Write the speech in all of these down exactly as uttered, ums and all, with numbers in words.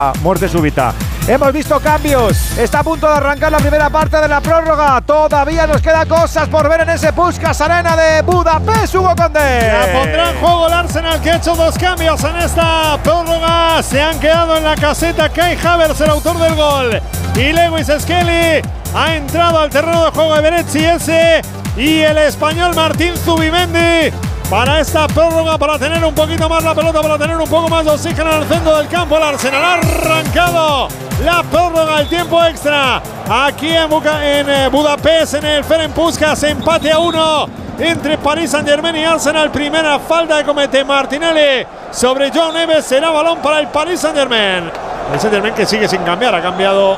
Muerte súbita. Hemos visto cambios. Está a punto de arrancar la primera parte de la prórroga. Todavía nos quedan cosas por ver en ese Puskás Arena de Budapest, Hugo Condé. La pondrá en juego el Arsenal, que ha hecho dos cambios en esta prórroga. Se han quedado en la caseta Kai Havertz, el autor del gol, y Lewis Skelly. Ha entrado al terreno de juego Eberechi ese y el español Martín Zubimendi para esta prórroga, para tener un poquito más la pelota, para tener un poco más de oxígeno en el centro del campo. El Arsenal ha arrancado la prórroga, el tiempo extra, aquí en, Buca, en eh, Budapest, en el Ferenc Puskás. Empate a uno entre Paris Saint-Germain y Arsenal. Primera falta que comete Martinelli sobre João Neves. Será balón para el Paris Saint-Germain. El Saint-Germain que sigue sin cambiar, ha cambiado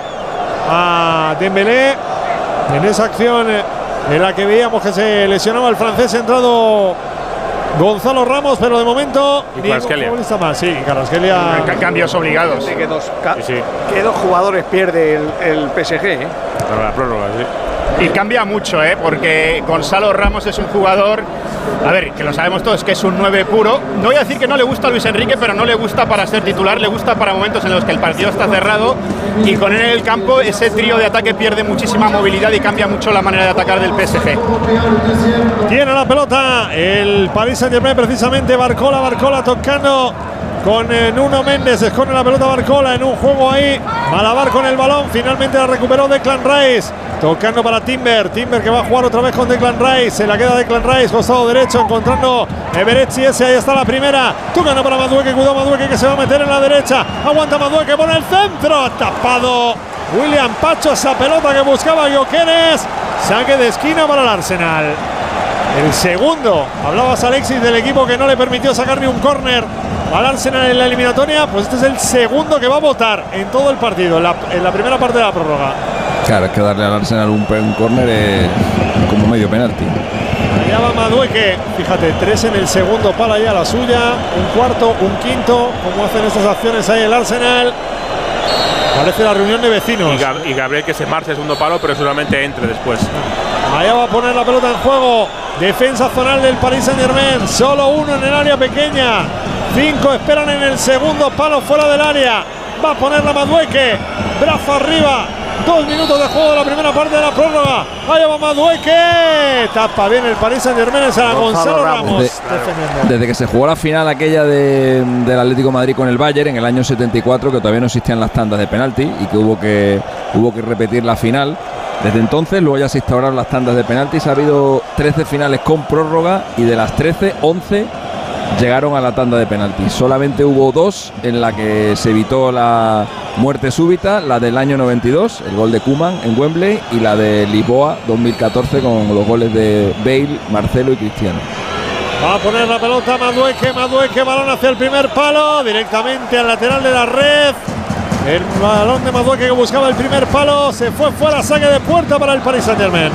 a Dembélé en esa acción en la que veíamos que se lesionaba el francés. Ha entrado Gonzalo Ramos, pero de momento y Kvaratskhelia más, sí, Kvaratskhelia. Cambios obligados. Que dos, sí, sí. que dos jugadores pierde el, el P S G, ¿eh? Para la prórroga, sí. Y cambia mucho, ¿eh? Porque Gonzalo Ramos es un jugador, a ver, que lo sabemos todos, que es un nueve puro. No voy a decir que no le gusta a Luis Enrique, pero no le gusta para ser titular, le gusta para momentos en los que el partido está cerrado, y con él en el campo ese trío de ataque pierde muchísima movilidad y cambia mucho la manera de atacar del P S G. Tiene la pelota el Paris Saint-Germain, precisamente Barcola, Barcola tocando con eh, Nuno Méndez, esconde la pelota Barcola en un juego ahí, malabar con el balón, finalmente la recuperó Declan Rice, tocando para Timber, Timber que va a jugar otra vez con Declan Rice, se la queda Declan Rice, costado derecho, encontrando Eberechi ese, ahí está la primera, tocando para Madueke, cuidado Madueke que se va a meter en la derecha, aguanta Madueke por el centro, tapado William Pacho, esa pelota que buscaba Gyökeres, saque de esquina para el Arsenal. El segundo, hablabas Alexis del equipo que no le permitió sacar ni un córner al Arsenal en la eliminatoria, pues este es el segundo que va a votar en todo el partido, en la, en la primera parte de la prórroga. Claro, es que darle al Arsenal un, un córner es como medio penalti. Allá va Madueke, fíjate, tres en el segundo para allá la suya, un cuarto, un quinto, como hacen estas acciones ahí el Arsenal. Parece la reunión de vecinos. Y, Gab y Gabriel que se marcha el segundo palo, pero solamente entre después. Allá va a poner la pelota en juego. Defensa zonal del Paris Saint-Germain. Solo uno en el área pequeña. Cinco esperan en el segundo palo fuera del área. Va a poner la Madueke. Brazo arriba. Dos minutos de juego de la primera parte de la prórroga. Allá va Madueke. Tapa bien el Paris Saint-Germain. Es a Gonzalo Ramos. Desde, desde que se jugó la final aquella de, del Atlético de Madrid con el Bayern en el año setenta y cuatro, que todavía no existían las tandas de penalti y que hubo que, hubo que repetir la final. Desde entonces, luego ya se instauraron las tandas de penaltis. Ha habido trece finales con prórroga y de las trece, once llegaron a la tanda de penaltis. Solamente hubo dos en la que se evitó la muerte súbita, la del año noventa y dos, el gol de Koeman en Wembley, y la de Lisboa dos mil catorce con los goles de Bale, Marcelo y Cristiano. Va a poner la pelota Madueke, Madueke, balón hacia el primer palo, directamente al lateral de la red. El balón de Madueke que buscaba el primer palo, se fue fuera, saque de puerta para el Paris Saint-Germain.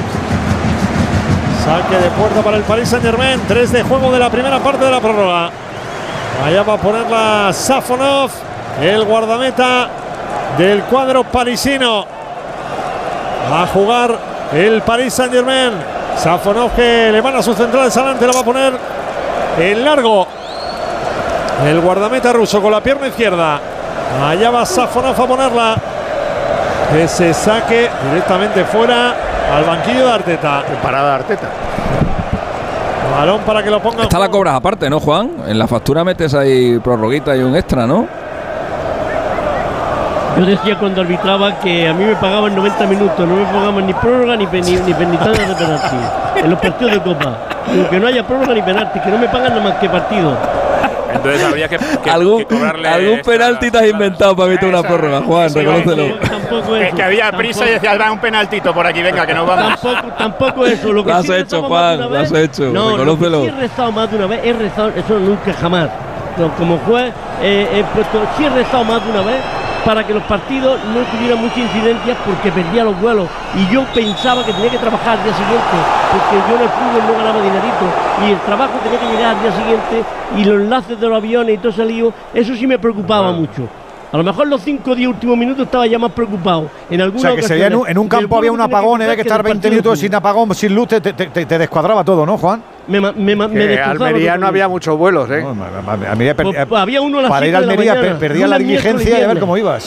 Saque de puerta para el Paris Saint-Germain, tres de juego de la primera parte de la prórroga. Allá va a ponerla Safonov, el guardameta del cuadro parisino. Va a jugar el Paris Saint-Germain. Safonov que le van a sus centrales adelante, la va a poner en largo. El guardameta ruso con la pierna izquierda. Allá va Safonov a ponerla. Ese saque directamente fuera al banquillo de Arteta. Parada de Arteta. Balón para que lo ponga. Esta la cobras aparte, ¿no, Juan? En la factura metes ahí prorroguita y un extra, ¿no? Yo decía cuando arbitraba que a mí me pagaban noventa minutos, no me pagaban ni prórroga ni, ni, ni penalti de penalti en los partidos de Copa. Digo, que no haya prórroga ni penalti, que no me pagan nada más que partido. Entonces habría que, que, ¿Algún, que cobrarle. algún penalti te has inventado para evitar una prórroga, Juan, reconócelo. Tampoco que, eso, que había tampoco, prisa y decías, da un penaltito por aquí, venga, que nos vamos. Tampoco, tampoco eso. Lo que lo has sí hecho, Juan, lo has hecho, no, reconócelo. Lo que sí he rezado más de una vez, he rezado, eso nunca jamás. No, como juez, eh, he puesto, sí he rezado más de una vez para que los partidos no tuvieran muchas incidencias porque perdía los vuelos y yo pensaba que tenía que trabajar al día siguiente porque yo en el fútbol no ganaba dinerito y el trabajo tenía que llegar al día siguiente y los enlaces de los aviones y todo ese lío, eso sí me preocupaba bueno. mucho. A lo mejor los cinco o diez últimos minutos estaba ya más preocupado. En o sea, que se en un, en un campo había un apagón, había que estar veinte minutos sin apagón, sin luz, te, te, te, te descuadraba todo, ¿no, Juan? me, me, me, me Que destrozaron Almería los no había muchos vuelos, ¿eh? No, a- a- a- a Almería per- Pues había uno a las para ir siete a de la Almería mañana, per- perdía la lunes, miércoles y diligencia y a ver viernes. cómo ibas.